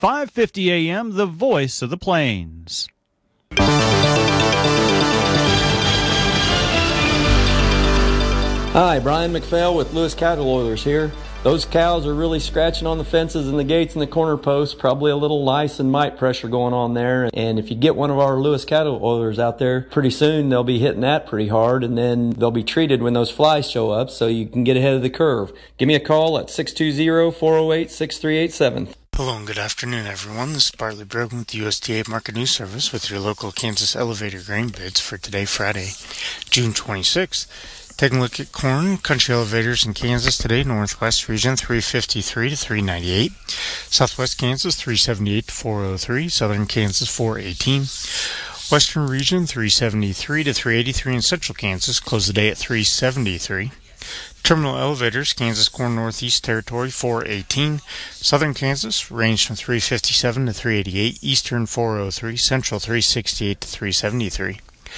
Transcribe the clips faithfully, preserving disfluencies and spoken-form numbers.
five fifty A M, the voice of the Plains. Hi, Brian McPhail with Lewis Cattle Oilers here. Those cows are really scratching on the fences and the gates and the corner posts. Probably a little lice and mite pressure going on there. And if you get one of our Lewis Cattle Oilers out there, pretty soon they'll be hitting that pretty hard, and then they'll be treated when those flies show up so you can get ahead of the curve. Give me a call at six two zero, four oh eight, six three eight seven. Hello and good afternoon, everyone. This is Bartley Brogan with the U S D A Market News Service with your local Kansas elevator grain bids for today, Friday, June twenty-sixth. Taking a look at corn, country elevators in Kansas today, Northwest region three fifty-three to three ninety-eight, Southwest Kansas three seventy-eight to four oh three, Southern Kansas four eighteen, Western region three seventy-three to three eighty-three, and Central Kansas close the day at three seventy-three. Terminal elevators, Kansas Corn Northeast Territory four eighteen, Southern Kansas range from three fifty-seven to three eighty-eight, Eastern four oh three, Central three sixty-eight to three seventy-three.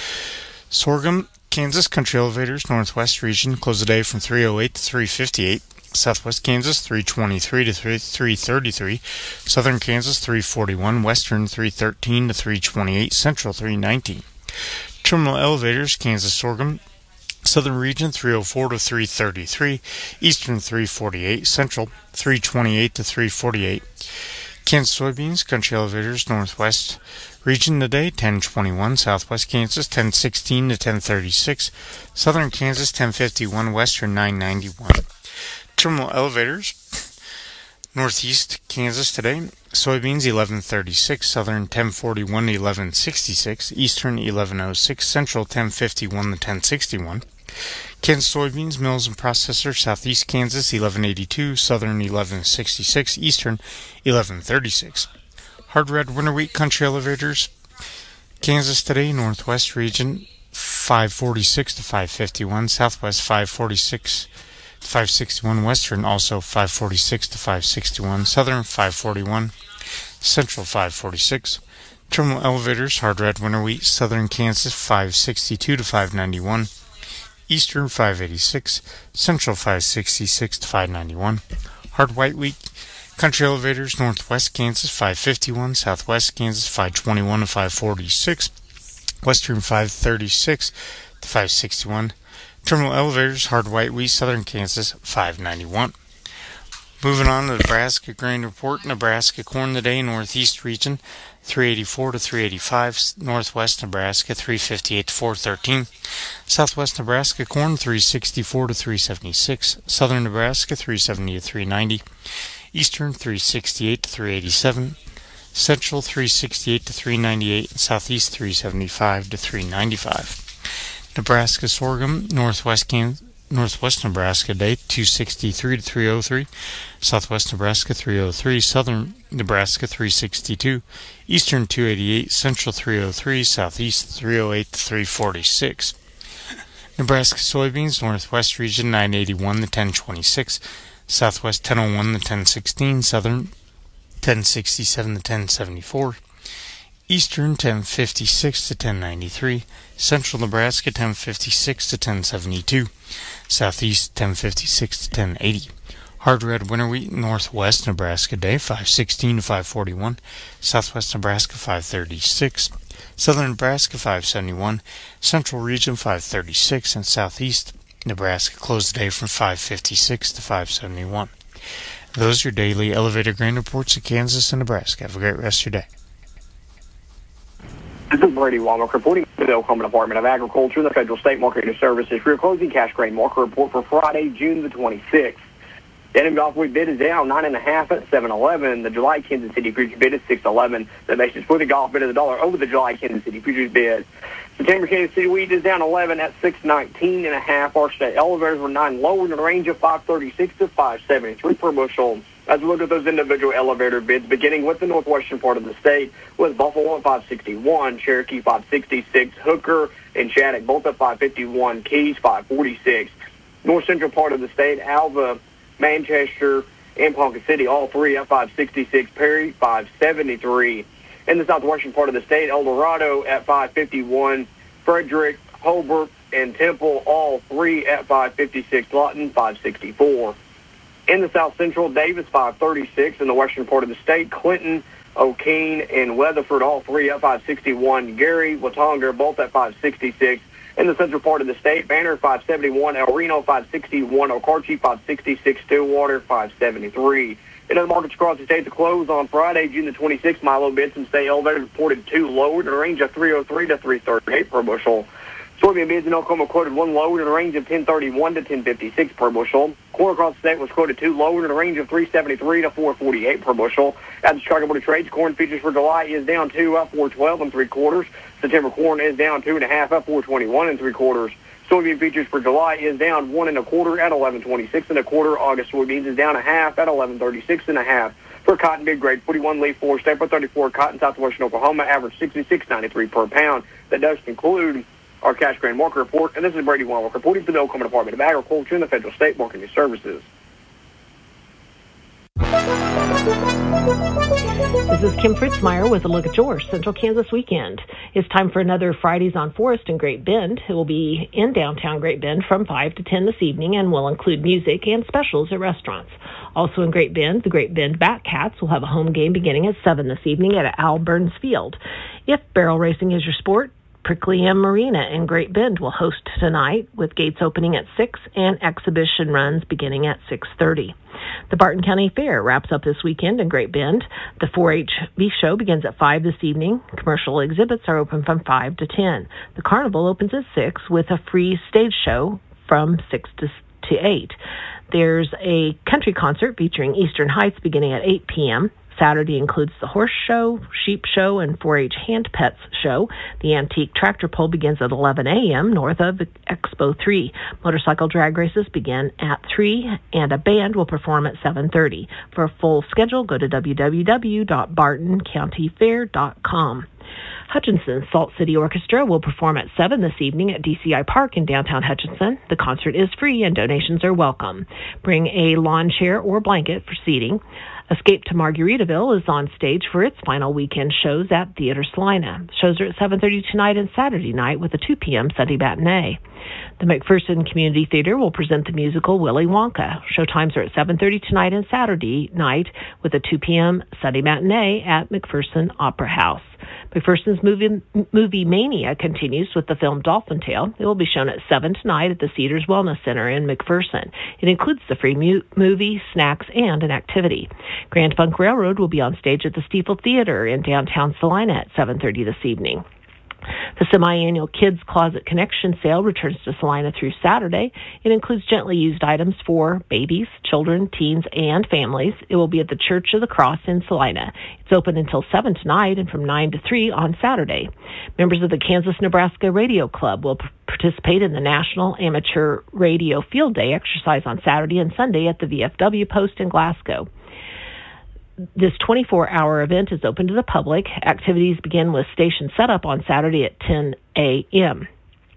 Sorghum, Kansas country elevators, Northwest region close the day from three oh eight to three fifty-eight, Southwest Kansas three twenty-three to three thirty-three, Southern Kansas three forty-one, Western three thirteen to three twenty-eight, Central three nineteen. Terminal elevators, Kansas sorghum, Southern region three oh four to three thirty-three, Eastern three forty-eight, Central three twenty-eight to three forty-eight. Kansas soybeans, country elevators, Northwest region today ten twenty-one, Southwest Kansas ten sixteen to ten thirty-six, Southern Kansas ten fifty-one, Western nine ninety-one. Terminal elevators, Northeast Kansas today, soybeans eleven thirty-six, Southern ten forty-one to eleven sixty-six, Eastern eleven oh six, Central ten fifty-one to ten sixty-one. Kansas soybeans, mills and processors, Southeast Kansas eleven eighty-two, Southern eleven sixty-six, Eastern eleven thirty-six. Hard red winter wheat country elevators, Kansas today, Northwest region five forty-six to five fifty-one, Southwest five forty-six to five sixty-one, Western also five forty-six to five sixty-one, Southern five forty-one, Central five forty-six. Terminal elevators, hard red winter wheat, Southern Kansas five sixty-two to five ninety-one, Eastern five eighty-six, Central five sixty-six to five ninety-one. Hard white wheat country elevators, Northwest Kansas five fifty-one, Southwest Kansas five twenty-one to five forty-six, Western five thirty-six to five sixty-one. Terminal elevators, hard white wheat, Southern Kansas five ninety-one. Moving on to the Nebraska grain report. Nebraska corn today, Northeast region three eighty-four to three eighty-five, Northwest Nebraska three fifty-eight to four thirteen, Southwest Nebraska corn three sixty-four to three seventy-six, Southern Nebraska three seventy to three ninety, Eastern three sixty-eight to three eighty-seven, Central three sixty-eight to three ninety-eight, and Southeast three seventy-five to three ninety-five. Nebraska sorghum, Northwest Kansas, Northwest Nebraska day two sixty-three to three oh three, Southwest Nebraska three oh three, Southern Nebraska three sixty-two, Eastern two eighty-eight, Central three oh three, Southeast three oh eight to three forty-six. Nebraska soybeans, Northwest region nine eighty-one to ten twenty-six, Southwest ten oh one to ten sixteen, Southern ten sixty-seven to ten seventy-four, Eastern ten fifty-six to ten ninety-three, Central Nebraska ten fifty-six to ten seventy-two, Southeast ten fifty-six to ten eighty. Hard red winter wheat, Northwest Nebraska day five sixteen to five forty-one, Southwest Nebraska five thirty-six, Southern Nebraska five seventy-one, Central region five thirty-six, and Southeast Nebraska closed the day from five fifty-six to five seventy-one. Those are your daily elevator grain reports of Kansas and Nebraska. Have a great rest of your day. This is Brady Walmart reporting for the Oklahoma Department of Agriculture and the Federal State Marketing Services for your closing cash grain market report for Friday, June the twenty-sixth. The Denham Gulf wheat bid is down nine and a half at seven eleven. The July Kansas City futures bid is six eleven. The basis for the Gulf bid of the dollar over the July Kansas City futures bid. September Kansas City wheat is down eleven at six nineteen and a half. Our state elevators were nine lower in the range of five thirty-six to five seventy-three per bushel. As we look at those individual elevator bids, beginning with the northwestern part of the state, with Buffalo at five sixty-one, Cherokee five sixty-six, Hooker and Shattuck both at five fifty-one, Keys five forty-six. North central part of the state, Alva, Manchester, and Ponca City, all three at five sixty-six, Perry five seventy-three. In the southwestern part of the state, El Dorado at five fifty-one, Frederick, Hobart, and Temple, all three at five fifty-six, Lawton five sixty-four. In the South Central, Davis five thirty-six. In the western part of the state, Clinton, O'Keene, and Weatherford, all three at five sixty-one. Gary, Watonga, both at five sixty-six. In the central part of the state, Banner five seventy-one, El Reno five sixty-one, Okarche five sixty-six, Stillwater five seventy-three. In other markets across the state to close on Friday, June the twenty-sixth, Milo bids and stay elevated reported two lowered in a range of three oh three to three thirty-eight per bushel. Soybean bids in Oklahoma quoted one lowered in a range of ten thirty-one to ten fifty-six per bushel. Corn across the state was quoted two lowered in a range of three seventy-three to four forty-eight per bushel. At the Chicago Board of Trade, corn futures for July is down two up four twelve and three quarters. September corn is down two and a half up four twenty-one and three quarters. Soybean futures for July is down one and a quarter at eleven twenty-six and a quarter. August soybeans is down a half at eleven thirty-six and a half. For cotton, big grade forty-one leaf four, staple thirty-four cotton, southwestern Oklahoma, average sixty-six ninety-three per pound. That does conclude our cash grain market report. And this is Brady Warwick reporting for the Oklahoma Department of Agriculture and the Federal State Market News Services. This is Kim Fritzmeyer with a look at your Central Kansas weekend. It's time for another Fridays on Forest in Great Bend. It will be in downtown Great Bend from five to ten this evening and will include music and specials at restaurants. Also in Great Bend, the Great Bend Batcats will have a home game beginning at seven this evening at Al Burns Field. If barrel racing is your sport, Prickly M Marina in Great Bend will host tonight with gates opening at six and exhibition runs beginning at six thirty. The Barton County Fair wraps up this weekend in Great Bend. The four H Beef Show begins at five this evening. Commercial exhibits are open from five to ten. The carnival opens at six with a free stage show from six to eight. There's a country concert featuring Eastern Heights beginning at eight p.m. Saturday includes the horse show, sheep show, and four H hand pets show. The antique tractor pull begins at eleven a.m. north of Expo three. Motorcycle drag races begin at three, and a band will perform at seven thirty. For a full schedule, go to w w w dot barton county fair dot com. Hutchinson Salt City Orchestra will perform at seven this evening at D C I Park in downtown Hutchinson. The concert is free and donations are welcome. Bring a lawn chair or blanket for seating. Escape to Margaritaville is on stage for its final weekend shows at Theater Salina. Shows are at seven thirty tonight and Saturday night with a two p.m. Sunday matinee. The McPherson Community Theater will present the musical Willy Wonka. Showtimes are at seven thirty tonight and Saturday night with a two p.m. Sunday matinee at McPherson Opera House. McPherson's movie, movie Mania continues with the film Dolphin Tale. It will be shown at seven tonight at the Cedars Wellness Center in McPherson. It includes the free mu- movie, snacks, and an activity. Grand Funk Railroad will be on stage at the Stiefel Theater in downtown Salina at seven thirty this evening. The semi-annual Kids Closet Connection sale returns to Salina through Saturday. It includes gently used items for babies, children, teens, and families. It will be at the Church of the Cross in Salina. It's open until seven tonight and from nine to three on Saturday. Members of the Kansas-Nebraska Radio Club will p- participate in the National Amateur Radio Field Day exercise on Saturday and Sunday at the V F W post in Glasgow. This twenty-four hour event is open to the public. Activities begin with station setup on Saturday at ten a.m.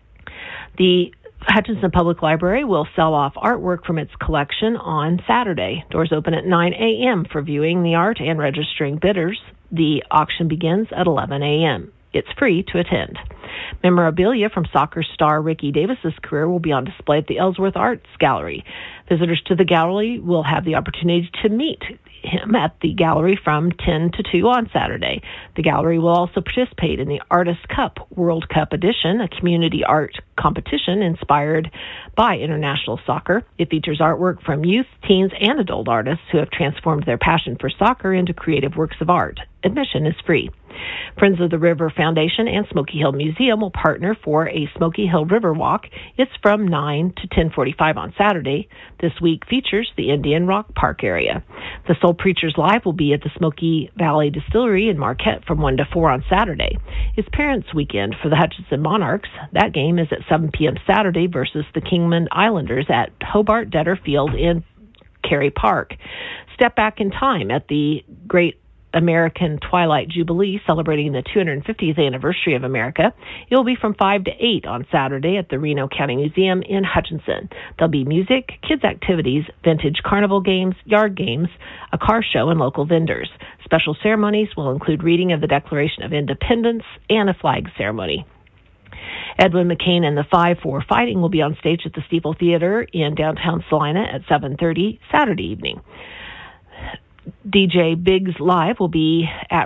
The Hutchinson Public Library will sell off artwork from its collection on Saturday. Doors open at nine a.m. for viewing the art and registering bidders. The auction begins at eleven a.m. It's free to attend. Memorabilia from soccer star Ricky Davis's career will be on display at the Ellsworth Arts Gallery. Visitors to the gallery will have the opportunity to meet him at the gallery from ten to two on Saturday. The gallery will also participate in the Artist Cup World Cup Edition, a community art competition inspired by international soccer. It features artwork from youth, teens, and adult artists who have transformed their passion for soccer into creative works of art. Admission is free. Friends of the River Foundation and Smoky Hill Museum will partner for a Smoky Hill River Walk. It's from nine to ten forty-five on Saturday. This week features the Indian Rock Park area. The Soul Preachers Live will be at the Smoky Valley Distillery in Marquette from one to four on Saturday. It's Parents Weekend for the Hutchinson Monarchs. That game is at seven p.m. Saturday versus the Kingman Islanders at Hobart Detter Field in Cary Park. Step back in time at the Great American Twilight Jubilee, celebrating the two hundred fiftieth anniversary of America. It will be from five to eight on Saturday at the Reno County Museum in Hutchinson. There'll be music, kids' activities, vintage carnival games, yard games, a car show, and local vendors. Special ceremonies will include reading of the Declaration of Independence and a flag ceremony. Edwin McCain and the Five for Fighting will be on stage at the Steeple Theater in downtown Salina at seven thirty Saturday evening. D J Biggs Live will be at